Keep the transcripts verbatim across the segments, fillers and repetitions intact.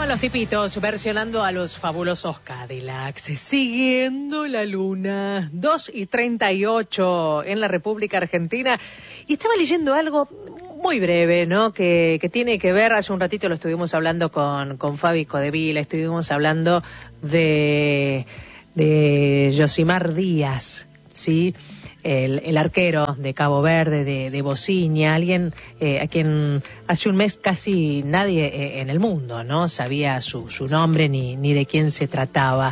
Estaban los tipitos versionando a los fabulosos Cadillacs, siguiendo la luna, dos y treinta y ocho en la República Argentina. Y estaba leyendo algo muy breve, ¿no? Que, que tiene que ver, hace un ratito lo estuvimos hablando con, con Fabi Codevila, estuvimos hablando de, de Yosimar Díaz, ¿sí? El, el arquero de Cabo Verde, de, de Bociña, alguien eh, a quien hace un mes casi nadie eh, en el mundo no sabía su, su nombre ni, ni de quién se trataba.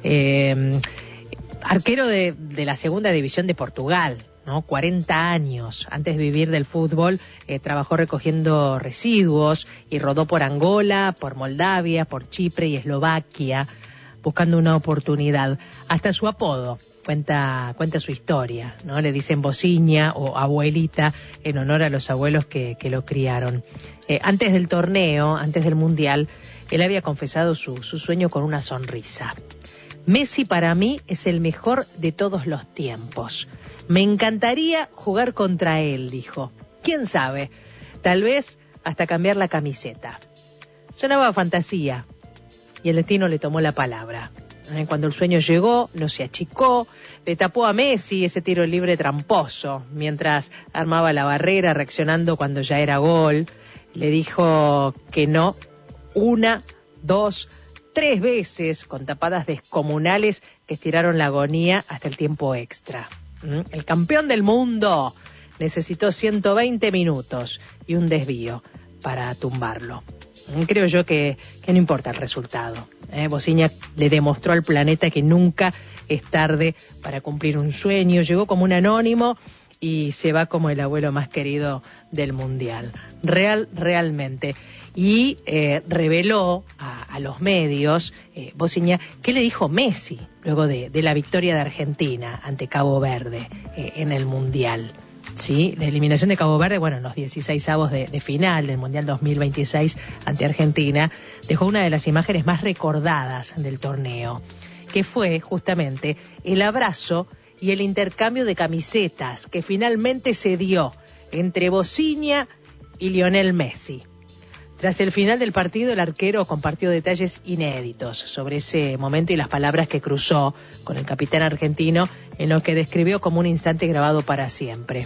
Eh, arquero de, de la segunda división de Portugal, ¿no? cuarenta años. Antes de vivir del fútbol, eh, trabajó recogiendo residuos y rodó por Angola, por Moldavia, por Chipre y Eslovaquia, buscando una oportunidad. Hasta su apodo cuenta cuenta su historia, ¿no? Le dicen Bociña o abuelita en honor a los abuelos que, que lo criaron. Eh, antes del torneo, antes del Mundial, él había confesado su, su sueño con una sonrisa. Messi para mí es el mejor de todos los tiempos. Me encantaría jugar contra él, dijo. ¿Quién sabe? Tal vez hasta cambiar la camiseta. Sonaba fantasía y el destino le tomó la palabra. Cuando el sueño llegó, no se achicó, le tapó a Messi ese tiro libre tramposo, mientras armaba la barrera, reaccionando cuando ya era gol. Le dijo que no, una, dos, tres veces, con tapadas descomunales que estiraron la agonía hasta el tiempo extra. El campeón del mundo necesitó ciento veinte minutos y un desvío para tumbarlo. Creo yo que, que no importa el resultado. Eh, Bociña le demostró al planeta que nunca es tarde para cumplir un sueño. Llegó como un anónimo y se va como el abuelo más querido del Mundial. Real, realmente. Y eh, reveló a, a los medios, eh, Bociña, qué le dijo Messi luego de, de la victoria de Argentina ante Cabo Verde eh, en el Mundial. Sí, la eliminación de Cabo Verde, bueno, en los dieciseisavos de, de final del Mundial dos mil veintiséis ante Argentina, dejó una de las imágenes más recordadas del torneo, que fue justamente el abrazo y el intercambio de camisetas que finalmente se dio entre Bociña y Lionel Messi. Tras el final del partido, el arquero compartió detalles inéditos sobre ese momento y las palabras que cruzó con el capitán argentino, en lo que describió como un instante grabado para siempre.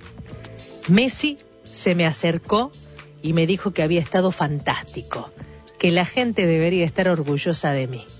Messi se me acercó y me dijo que había estado fantástico, que la gente debería estar orgullosa de mí.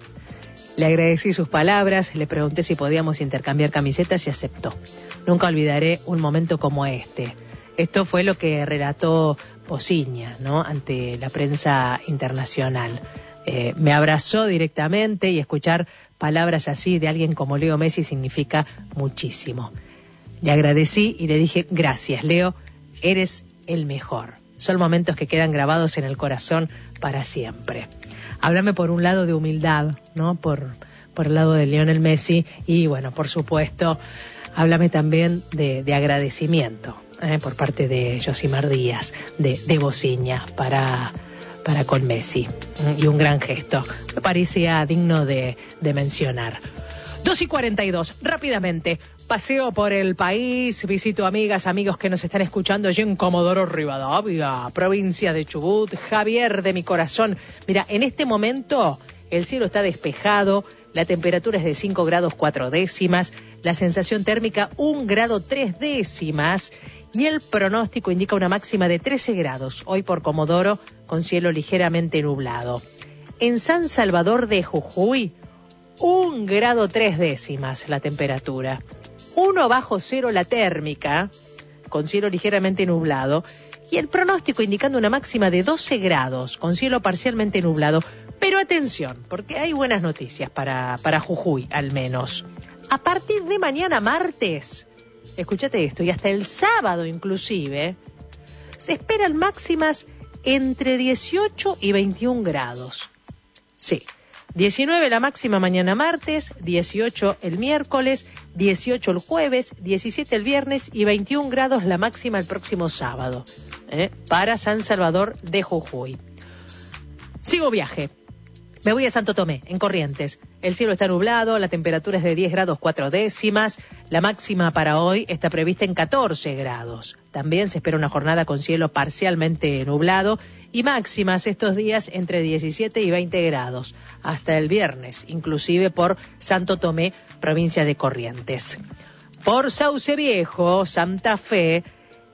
Le agradecí sus palabras, le pregunté si podíamos intercambiar camisetas y aceptó. Nunca olvidaré un momento como este. Esto fue lo que relató Bociña, ¿no? Ante la prensa internacional. Eh, me abrazó directamente y escuchar palabras así de alguien como Leo Messi significa muchísimo. Le agradecí y le dije, gracias, Leo, eres el mejor. Son momentos que quedan grabados en el corazón para siempre. Háblame por un lado de humildad, ¿no? Por, por el lado de Lionel Messi y, bueno, por supuesto, háblame también de, de agradecimiento. Eh, por parte de Yosimar Díaz, de, de Bociña, para, para con Messi. Y un gran gesto. Me parecía digno de, de mencionar. dos y cuarenta y dos, rápidamente. Paseo por el país, visito amigas, amigos que nos están escuchando allí en Comodoro Rivadavia, provincia de Chubut. Javier de mi corazón. Mira, en este momento el cielo está despejado, la temperatura es de cinco grados cuatro décimas, la sensación térmica un grado tres décimas, y el pronóstico indica una máxima de trece grados, hoy por Comodoro, con cielo ligeramente nublado. En San Salvador de Jujuy, un grado tres décimas la temperatura. Uno bajo cero la térmica, con cielo ligeramente nublado. Y el pronóstico indicando una máxima de doce grados, con cielo parcialmente nublado. Pero atención, porque hay buenas noticias para, para Jujuy, al menos. A partir de mañana martes, escúchate esto, y hasta el sábado inclusive, se esperan máximas entre dieciocho y veintiún grados. Sí, diecinueve la máxima mañana martes, dieciocho el miércoles, dieciocho el jueves, diecisiete el viernes y veintiún grados la máxima el próximo sábado, ¿eh? Para San Salvador de Jujuy. Sigo viaje. Me voy a Santo Tomé, en Corrientes. El cielo está nublado, la temperatura es de diez grados cuatro décimas. La máxima para hoy está prevista en catorce grados. También se espera una jornada con cielo parcialmente nublado Y máximas estos días entre diecisiete y veinte grados, hasta el viernes, inclusive por Santo Tomé, provincia de Corrientes. Por Sauce Viejo, Santa Fe,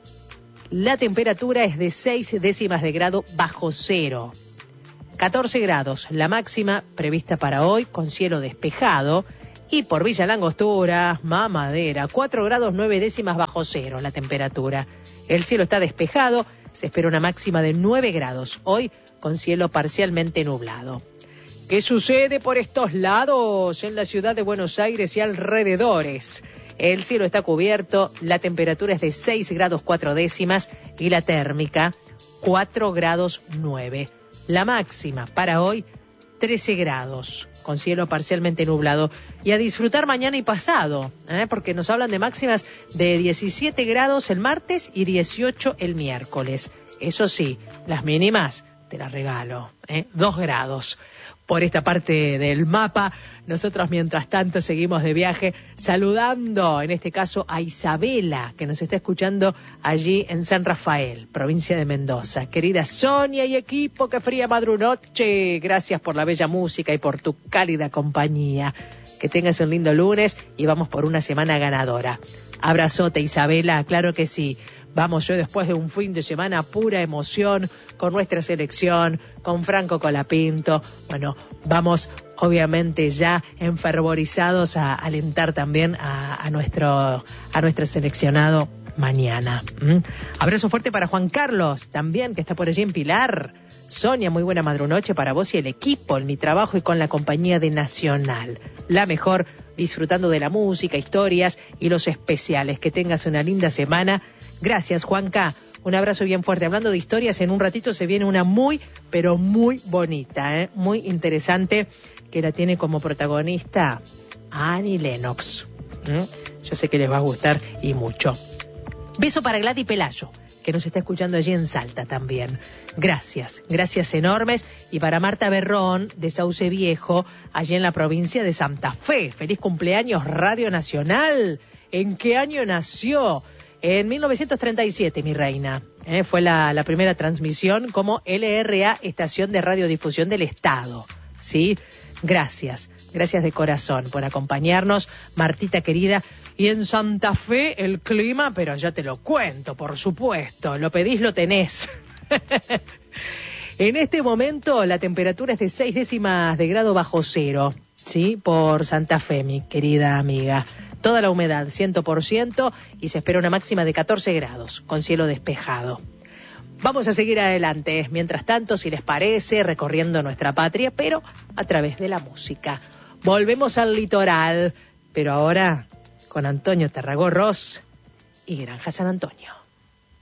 la temperatura es de seis décimas de grado bajo cero. catorce grados, la máxima prevista para hoy, con cielo despejado. Y por Villa Langostura, Mamadera, cuatro grados nueve décimas bajo cero la temperatura. El cielo está despejado, se espera una máxima de nueve grados, hoy con cielo parcialmente nublado. ¿Qué sucede por estos lados en la ciudad de Buenos Aires y alrededores? El cielo está cubierto, la temperatura es de seis grados cuatro décimas y la térmica cuatro grados nueve. La máxima para hoy, trece grados, con cielo parcialmente nublado. Y a disfrutar mañana y pasado, ¿eh? porque nos hablan de máximas de diecisiete grados el martes y dieciocho el miércoles. Eso sí, las mínimas te las regalo, ¿eh? dos grados. Por esta parte del mapa, nosotros mientras tanto seguimos de viaje saludando, en este caso a Isabela, que nos está escuchando allí en San Rafael, provincia de Mendoza. Querida Sonia y equipo, qué fría madrunoche. Gracias por la bella música y por tu cálida compañía. Que tengas un lindo lunes y vamos por una semana ganadora. Abrazote, Isabela, claro que sí. Vamos yo después de un fin de semana pura emoción con nuestra selección, con Franco Colapinto. Bueno, vamos obviamente ya enfervorizados a alentar también a, a, nuestro, a nuestro seleccionado mañana. ¿Mm? Abrazo fuerte para Juan Carlos, también, que está por allí en Pilar. Sonia, muy buena madrunoche para vos y el equipo, en mi trabajo y con la compañía de Nacional. La mejor, disfrutando de la música, historias y los especiales. Que tengas una linda semana. Gracias, Juanca. Un abrazo bien fuerte. Hablando de historias, en un ratito se viene una muy, pero muy bonita, ¿eh? muy interesante, que la tiene como protagonista Annie Lennox. ¿Mm? Yo sé que les va a gustar y mucho. Beso para Gladys Pelayo, que nos está escuchando allí en Salta también. Gracias, gracias enormes. Y para Marta Berrón, de Sauce Viejo, allí en la provincia de Santa Fe. Feliz cumpleaños, Radio Nacional. ¿En qué año nació? En mil novecientos treinta y siete, mi reina. ¿eh? Fue la, la primera transmisión como L R A, Estación de Radiodifusión del Estado. ¿Sí? Gracias, gracias de corazón por acompañarnos, Martita querida. Y en Santa Fe el clima, pero ya te lo cuento, por supuesto. Lo pedís, lo tenés. En este momento la temperatura es de seis décimas de grado bajo cero, ¿sí? Por Santa Fe, mi querida amiga. Toda la humedad, cien por ciento, y se espera una máxima de catorce grados, con cielo despejado. Vamos a seguir adelante, mientras tanto, si les parece, recorriendo nuestra patria, pero a través de la música. Volvemos al litoral, pero ahora con Antonio Tarragó Ross y Granja San Antonio.